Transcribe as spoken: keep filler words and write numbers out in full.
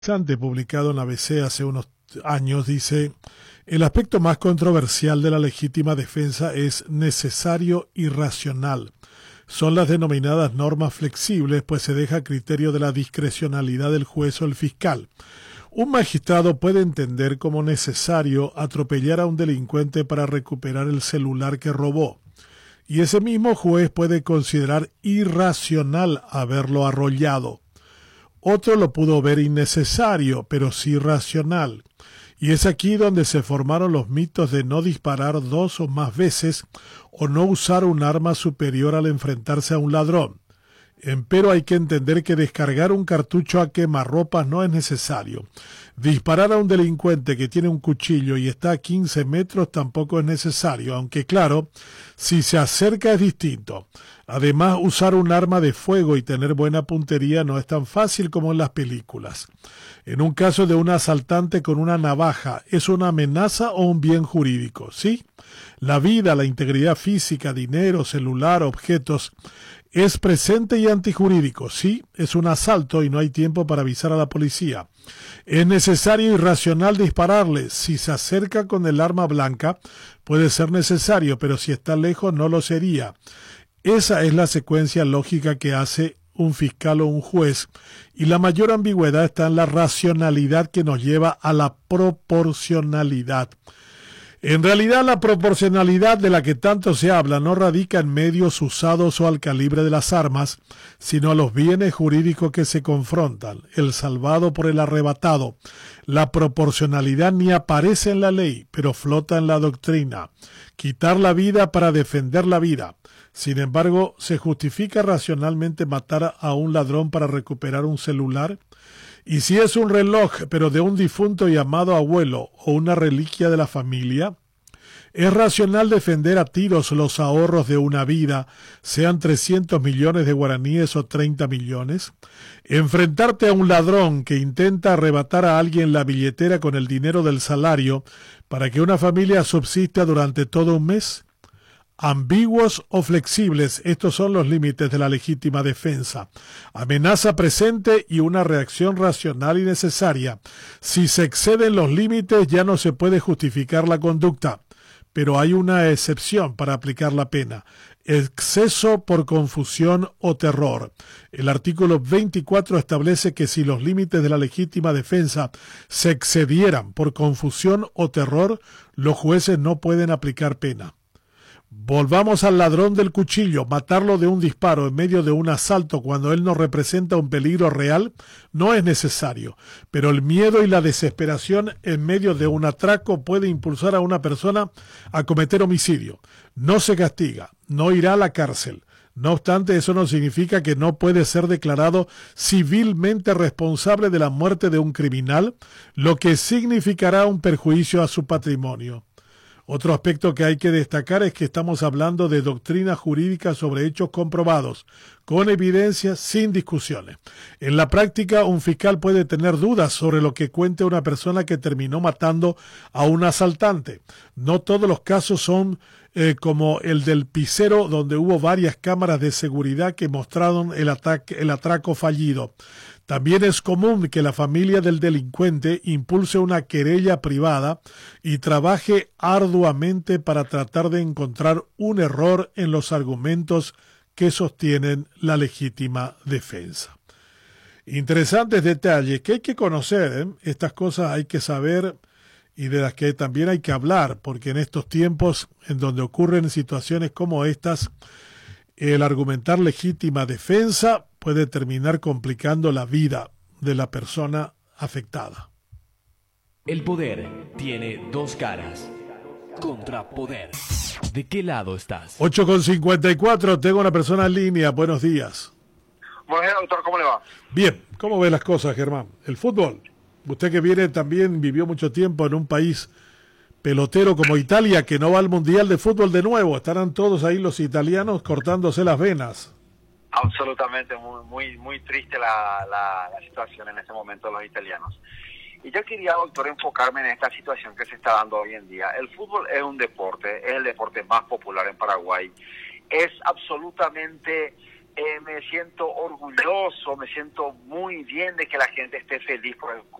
Interesante, publicado en A B C hace unos años, dice: el aspecto más controversial de la legítima defensa es necesario y racional. Son las denominadas normas flexibles, pues se deja a criterio de la discrecionalidad del juez o el fiscal. Un magistrado puede entender como necesario atropellar a un delincuente para recuperar el celular que robó, y ese mismo juez puede considerar irracional haberlo arrollado. Otro lo pudo ver innecesario, pero sí racional. Y es aquí donde se formaron los mitos de no disparar dos o más veces o no usar un arma superior al enfrentarse a un ladrón. Empero hay que entender que descargar un cartucho a quemarropas no es necesario. Disparar a un delincuente que tiene un cuchillo y está a quince metros tampoco es necesario, aunque claro, si se acerca es distinto. Además, usar un arma de fuego y tener buena puntería no es tan fácil como en las películas. En un caso de un asaltante con una navaja, ¿es una amenaza o un bien jurídico? ¿Sí? La vida, la integridad física, dinero, celular, objetos, ¿es presente y antijurídico? Sí, es un asalto y no hay tiempo para avisar a la policía. ¿Es necesario y racional dispararle? Si se acerca con el arma blanca, puede ser necesario, pero si está lejos no lo sería. Esa es la secuencia lógica que hace un fiscal o un juez, y la mayor ambigüedad está en la racionalidad que nos lleva a la proporcionalidad. En realidad, la proporcionalidad de la que tanto se habla no radica en medios usados o al calibre de las armas, sino a los bienes jurídicos que se confrontan, el salvado por el arrebatado. La proporcionalidad ni aparece en la ley, pero flota en la doctrina. Quitar la vida para defender la vida. Sin embargo, ¿se justifica racionalmente matar a un ladrón para recuperar un celular? ¿Y si es un reloj, pero de un difunto y amado abuelo o una reliquia de la familia? ¿Es racional defender a tiros los ahorros de una vida, sean trescientos millones de guaraníes o treinta millones? ¿Enfrentarte a un ladrón que intenta arrebatar a alguien la billetera con el dinero del salario para que una familia subsista durante todo un mes? Ambiguos o flexibles, estos son los límites de la legítima defensa. Amenaza presente y una reacción racional y necesaria. Si se exceden los límites ya no se puede justificar la conducta, pero hay una excepción para aplicar la pena: exceso por confusión o terror. El artículo veinticuatro establece que si los límites de la legítima defensa se excedieran por confusión o terror, los jueces no pueden aplicar pena. Volvamos al ladrón del cuchillo. Matarlo de un disparo en medio de un asalto cuando él no representa un peligro real no es necesario, pero el miedo y la desesperación en medio de un atraco puede impulsar a una persona a cometer homicidio. No se castiga, no irá a la cárcel. No obstante, eso no significa que no puede ser declarado civilmente responsable de la muerte de un criminal, lo que significará un perjuicio a su patrimonio. Otro aspecto que hay que destacar es que estamos hablando de doctrina jurídica sobre hechos comprobados, con evidencia, sin discusiones. En la práctica, un fiscal puede tener dudas sobre lo que cuente una persona que terminó matando a un asaltante. No todos los casos son eh, como el del Picero, donde hubo varias cámaras de seguridad que mostraron el ataque, el atraco fallido. También es común que la familia del delincuente impulse una querella privada y trabaje arduamente para tratar de encontrar un error en los argumentos que sostienen la legítima defensa. Interesantes detalles que hay que conocer, ¿eh? Estas cosas hay que saber y de las que también hay que hablar, porque en estos tiempos en donde ocurren situaciones como estas, el argumentar legítima defensa puede terminar complicando la vida de la persona afectada. El poder tiene dos caras. Contrapoder. ¿De qué lado estás? ocho con cincuenta y cuatro, tengo una persona en línea. Buenos días. Buenos días, doctor. ¿Cómo le va? Bien, ¿cómo ve las cosas, Germán? El fútbol. Usted que viene también, vivió mucho tiempo en un país pelotero como Italia, que no va al Mundial de Fútbol de nuevo. Estarán todos ahí los italianos cortándose las venas. Absolutamente, muy muy muy triste la, la, la situación en este momento de los italianos. Y yo quería, doctor, enfocarme en esta situación que se está dando hoy en día. El fútbol es un deporte, es el deporte más popular en Paraguay. Es absolutamente eh, me siento orgulloso, me siento muy bien de que la gente esté feliz por el